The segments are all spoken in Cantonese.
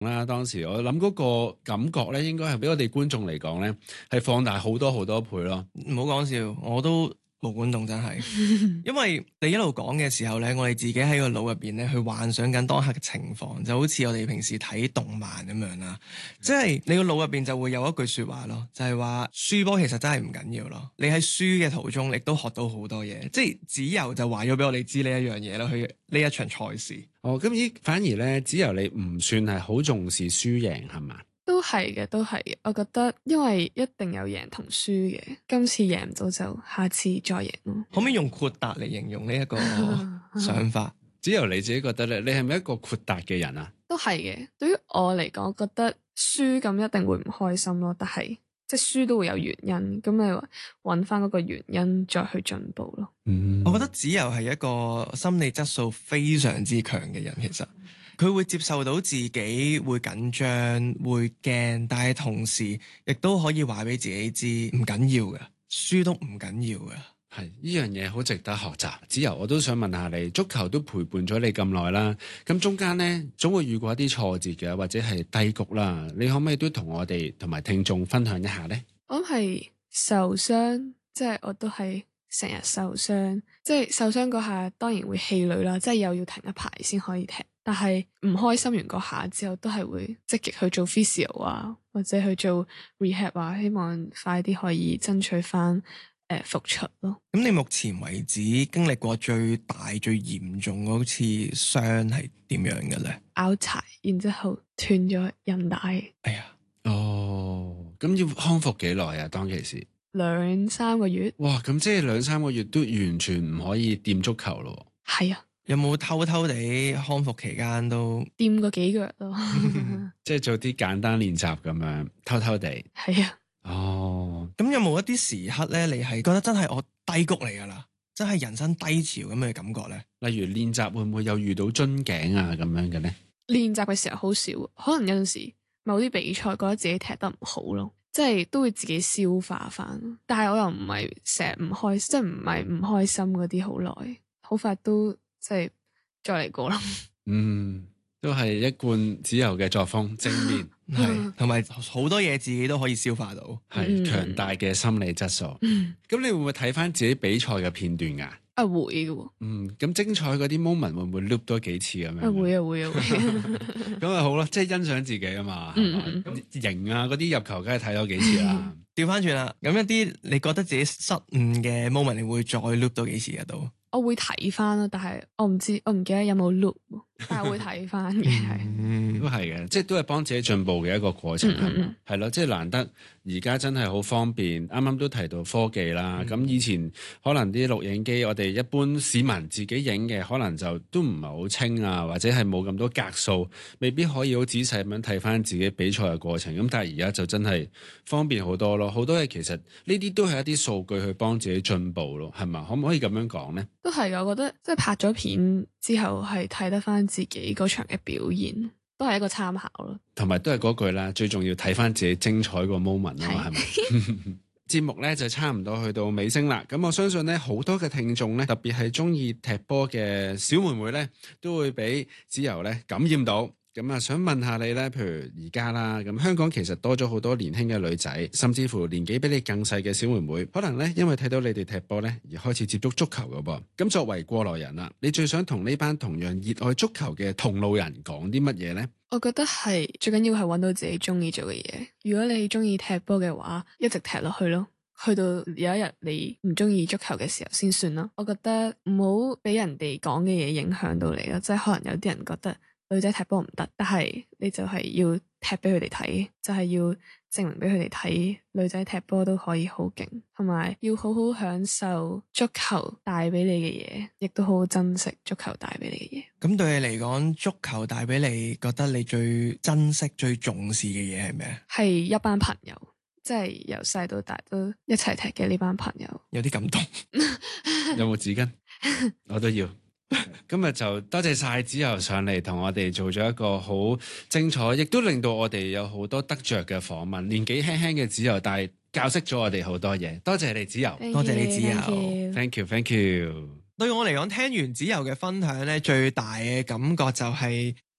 啦。當時我諗嗰個感覺咧，應該係俾我哋觀眾嚟講咧，係放大好多好多倍咯。 唔好講笑，我都冇管動真係，因為你一路講嘅時候咧，我哋自己喺個腦入邊咧去幻想緊當刻嘅情況，就好似我哋平時睇動漫咁樣啦。即係你個腦入邊就會有一句說話咯，就係話輸波其實真係唔緊要咯。你喺輸嘅途中，亦都學到好多嘢。即係子柔就話咗俾我哋知呢一樣嘢咯，去呢一場賽事。 哦，咁反而咧，子柔你唔算係好重視輸贏係嘛？ 都係嘅，都係嘅。我覺得因為一定有贏同輸嘅，今次贏唔到就下次再贏咯。 可唔可以用豁達嚟形容呢一個想法？ 子柔你自己覺得咧，你係咪一個豁達嘅人啊？ 都係嘅。對於我嚟講，覺得輸咁一定會唔開心咯。但係即係輸都會有原因，咁你揾翻嗰個原因再去進步咯。 我覺得子柔係一個心理質素非常之強嘅人，其實。佢會接受到自己會緊張、會驚，但係同時亦都可以話俾自己知唔緊要嘅，輸都唔緊要嘅。 係呢樣嘢好值得學習。子柔，我都想問下你，足球都陪伴咗你咁耐啦，咁中間呢，總會遇過一啲挫折嘅，或者係低谷啦。你可唔可以都同我哋同埋聽眾分享一下呢？ 我諗係受傷，即係我都係成日受傷，即係受傷嗰下當然會氣餒啦，即係又要停一排先可以踢。但係唔開心完嗰下之後，都係會積極去做 physio 啊，或者去做 rehab 啊，希望快啲可以爭取翻復出咯。 咁你目前為止經歷過最大最嚴重嗰次傷係點樣嘅咧？ 拗柴，然之後斷咗韌帶。 哎呀， 哦，咁要康復幾耐啊？當其時 2-3個月。 哇，咁即係2-3個月都完全唔可以掂足球咯。 係啊。 有冇偷偷地康復期間都掂過幾腳咯？ 即係做啲簡單練習咁樣，偷偷地。 係啊。 哦， 咁有冇一啲時刻咧，你係覺得真係我低谷嚟噶啦，真係人生低潮咁嘅感覺咧？ 例如練習會唔會有遇到樽頸啊咁樣嘅咧？ 練習嘅時候好少，可能有陣時某啲比賽覺得自己踢得唔好咯，即係都會自己消化翻。但係我又唔係成日唔開，即係唔係唔開心嗰啲好耐，好快都即係再嚟過啦。 都係一貫子柔嘅作風，正面係，同埋好多嘢自己都可以消化到， 係強大嘅心理質素。咁你會唔會睇翻自己比賽嘅片段噶？ 啊會嘅。 咁精彩嗰啲 moment 會唔會 loop 多幾次咁樣？ 會啊會啊會。 咁啊好啦，即係欣賞自己啊嘛。型啊嗰啲入球梗係睇多幾次啦。 調翻轉啦，咁一啲你覺得自己失誤嘅 moment，你會再 loop 多幾次啊？都我會睇翻咯，但係我唔記得有冇 loop， 但係會睇翻嘅係。 都係嘅，即係都係幫自己進步嘅一個過程係咯，即係難得而家真係好方便。啱啱都提到科技啦，咁以前可能啲錄影機，我哋一般市民自己影嘅，可能就都唔係好清啊，或者係冇咁多格數，未必可以好仔細咁樣睇翻自己比賽嘅過程。咁但係而家就真係方便好多咯，好多嘢其實呢啲都係一啲數據去幫自己進步咯，係嘛？可唔可以咁樣講呢？ 都係嘅，我覺得即係拍咗片之後係睇得翻自己嗰場嘅表現，都係一個參考咯。同埋都係嗰句啦，最重要睇翻自己精彩個 moment 啊嘛，係咪？節目咧就差唔多去到尾聲啦。咁我相信咧好多嘅聽眾咧，特別係中意踢波嘅小妹妹咧，都會俾子柔咧感染到。咁啊，想問下你咧，譬如而家啦，咁香港其實多咗好多年輕嘅女仔，甚至乎年紀比你更細嘅小妹妹，可能咧因為睇到你哋踢波咧而開始接觸足球㗎噃。咁作為過來人啦，你最想同呢班同樣熱愛足球嘅同路人講啲乜嘢呢？ 我覺得係最緊要係揾到自己中意做嘅嘢。如果你中意踢波嘅話，一直踢落去咯。去到有一日你唔中意足球嘅時候先算咯。我覺得唔好俾人哋講嘅嘢影響到你咯，即係可能有啲人覺得女仔踢波唔得，但係你就係要踢俾佢哋睇，就係要證明俾佢哋睇，女仔踢波都可以好勁，同埋要好好享受足球帶俾你嘅嘢，亦都好好珍惜足球帶俾你嘅嘢。 咁對你嚟講，足球帶俾你覺得你最珍惜、最重視嘅嘢係咩？ 係一班朋友，即係由細到大都一齊踢嘅呢班朋友。 有啲感動。 有冇紙巾？我都要。今日就多謝晒子柔上嚟同我哋做咗一個好精彩，亦都令到我哋有好多得着嘅訪問。年紀輕輕嘅子柔，但係教識咗我哋好多嘢。多謝你子柔， 多謝你子柔。 Thank you。 對我嚟講，聽完子柔嘅分享咧，最大嘅感覺就係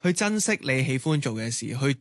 去珍惜你喜歡做嘅事，去